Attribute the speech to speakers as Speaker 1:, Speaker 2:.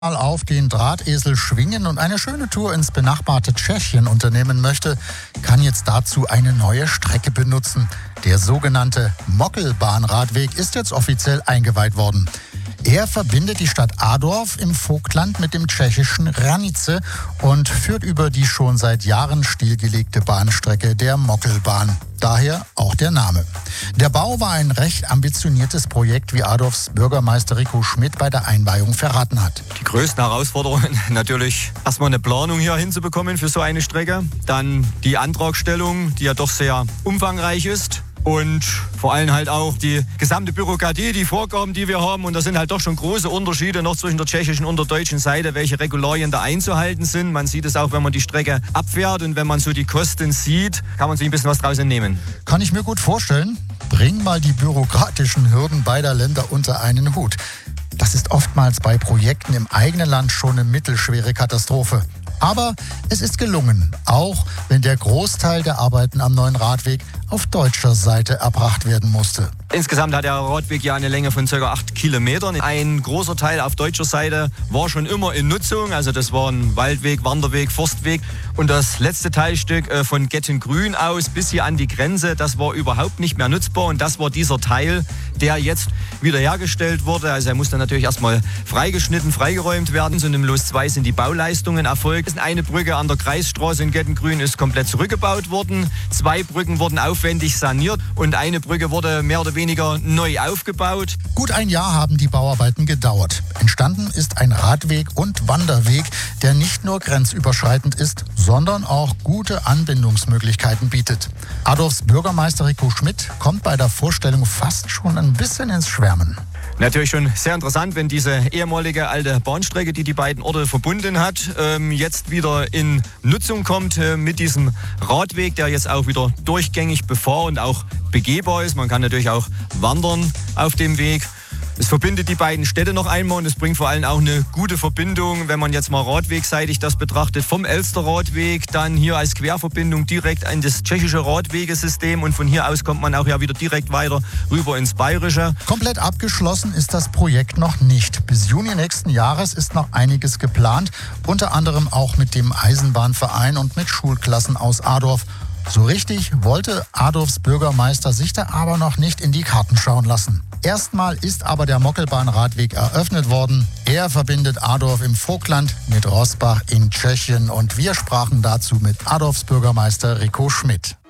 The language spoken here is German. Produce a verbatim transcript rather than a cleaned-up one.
Speaker 1: Mal auf den Drahtesel schwingen und eine schöne Tour ins benachbarte Tschechien unternehmen möchte, kann jetzt dazu eine neue Strecke benutzen. Der sogenannte Mockelbahnradweg ist jetzt offiziell eingeweiht worden. Er verbindet die Stadt Adorf im Vogtland mit dem tschechischen Hranice und führt über die schon seit Jahren stillgelegte Bahnstrecke der Mockelbahn. Daher auch der Name. Der Bau war ein recht ambitioniertes Projekt, wie Adorfs Bürgermeister Rico Schmidt bei der Einweihung verraten hat.
Speaker 2: Die größten Herausforderungen natürlich erstmal eine Planung hier hinzubekommen für so eine Strecke. Dann die Antragstellung, die ja doch sehr umfangreich ist. Und vor allem halt auch die gesamte Bürokratie, die Vorgaben, die wir haben. Und da sind halt doch schon große Unterschiede noch zwischen der tschechischen und der deutschen Seite, welche Regularien da einzuhalten sind. Man sieht es auch, wenn man die Strecke abfährt und wenn man so die Kosten sieht, kann man sich ein bisschen was draus entnehmen.
Speaker 1: Kann ich mir gut vorstellen. Bring mal die bürokratischen Hürden beider Länder unter einen Hut. Das ist oftmals bei Projekten im eigenen Land schon eine mittelschwere Katastrophe. Aber es ist gelungen, auch wenn der Großteil der Arbeiten am neuen Radweg auf deutscher Seite erbracht werden musste.
Speaker 2: Insgesamt hat der Radweg ja eine Länge von ca. acht Kilometern. Ein großer Teil auf deutscher Seite war schon immer in Nutzung. Also das war ein Waldweg, Wanderweg, Forstweg. Und das letzte Teilstück von Gettengrün aus bis hier an die Grenze, das war überhaupt nicht mehr nutzbar. Und das war dieser Teil, der jetzt wiederhergestellt wurde. Also er musste natürlich erstmal freigeschnitten, freigeräumt werden. So im Los zwei sind die Bauleistungen erfolgt. Eine Brücke an der Kreisstraße in Gettengrün ist komplett zurückgebaut worden. Zwei Brücken wurden aufwendig saniert und eine Brücke wurde mehr oder weniger neu aufgebaut.
Speaker 1: Gut ein Jahr haben die Bauarbeiten gedauert. Entstanden ist ein Radweg und Wanderweg, der nicht nur grenzüberschreitend ist, sondern auch gute Anbindungsmöglichkeiten bietet. Adorfs Bürgermeister Rico Schmidt kommt bei der Vorstellung fast schon ein bisschen ins Schwärmen.
Speaker 2: Natürlich schon sehr interessant, wenn diese ehemalige alte Bahnstrecke, die die beiden Orte verbunden hat, ähm, jetzt wieder in Nutzung kommt äh, mit diesem Radweg, der jetzt auch wieder durchgängig befahr- und auch begehbar ist. Man kann natürlich auch wandern auf dem Weg. Es verbindet die beiden Städte noch einmal und es bringt vor allem auch eine gute Verbindung, wenn man jetzt mal radwegseitig das betrachtet, vom Elster-Radweg dann hier als Querverbindung direkt in das tschechische Radwegesystem und von hier aus kommt man auch ja wieder direkt weiter rüber ins Bayerische.
Speaker 1: Komplett abgeschlossen ist das Projekt noch nicht. Bis Juni nächsten Jahres ist noch einiges geplant, unter anderem auch mit dem Eisenbahnverein und mit Schulklassen aus Adorf. So richtig wollte Adorfs Bürgermeister sich da aber noch nicht in die Karten schauen lassen. Erstmal ist aber der Mockelbahnradweg eröffnet worden. Er verbindet Adorf im Vogtland mit Roßbach in Tschechien und wir sprachen dazu mit Adorfs Bürgermeister Rico Schmidt.